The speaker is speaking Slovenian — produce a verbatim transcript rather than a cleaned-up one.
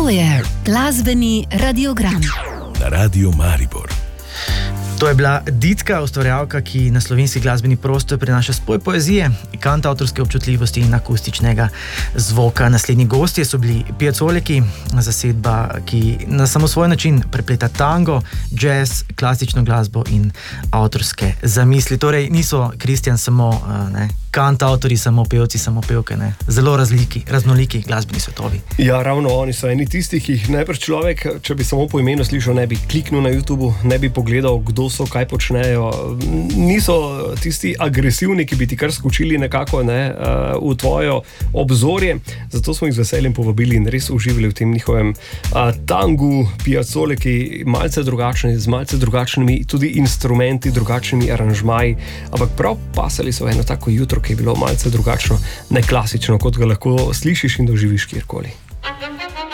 To je glasbeni radiogram na Radio Maribor. To je bila Ditka, ustvarjalka, ki na slovenski glasbeni prostor prinaša spoj poezije, kantavtorske občutljivosti in akustičnega zvoka. Naslednji gostje so bili Piazzoleki, zasedba, ki na samo svoj način prepleta tango, jazz, klasično glasbo in avtorske zamisli. Torej niso Kristjan samo ne, kantavtori, samo pevci, samo pevke, ne. Zelo razliki, raznoliki glasbeni svetovi. Ja, ravno oni so eni tistih, ki jih najprej človek, če bi samo po imenu slišal, ne bi kliknil na YouTubu, ne bi pogledal, kdo so, kaj počnejo. Niso tisti agresivni, ki bi ti kar skočili nekako ne, v tvojo obzorje. Zato smo jih z veseljem povabili in res uživali v tem njihovem tangu, Piazzoleki, malce drugačni, z malce drugačnimi tudi instrumenti, drugačnimi aranžmaji, ampak prav pasali so eno tako jutro, ki je bilo malce drugačno, neklasično, kot ga lahko slišiš in doživiš kjerkoli.